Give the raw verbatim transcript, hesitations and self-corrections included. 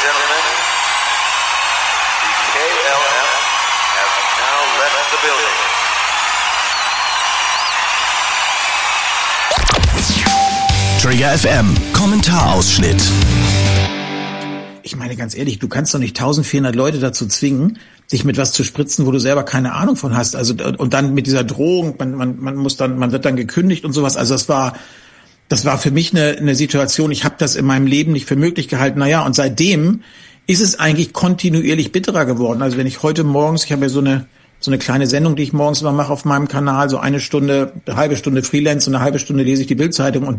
gentlemen, the K L M has now left the building. Trigger F M, Kommentarausschnitt. Ich meine ganz ehrlich, du kannst doch nicht eintausendvierhundert Leute dazu zwingen, dich mit was zu spritzen, wo du selber keine Ahnung von hast. Also und dann mit dieser Drohung, man man man muss dann, man wird dann gekündigt und sowas. Also das war das war für mich eine eine Situation. Ich habe das in meinem Leben nicht für möglich gehalten. Naja, und seitdem ist es eigentlich kontinuierlich bitterer geworden. Also wenn ich heute morgens, ich habe ja so eine so eine kleine Sendung, die ich morgens immer mache auf meinem Kanal, so eine Stunde, eine halbe Stunde Freelance und eine halbe Stunde lese ich die Bild-Zeitung und